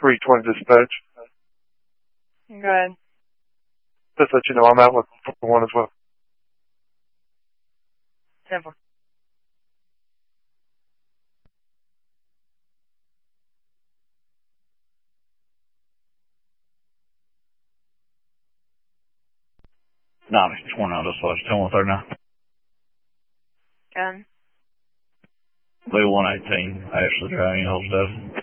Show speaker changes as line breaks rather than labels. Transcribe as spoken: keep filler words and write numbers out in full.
three twenty dispatch.
Go ahead.
Just let you know I'm out looking for one as well.
ten four.
nine twenty-nine dispatch, ten one thirty-nine.
Gun.
B one eighteen, Ashley Drive, Hillsdale.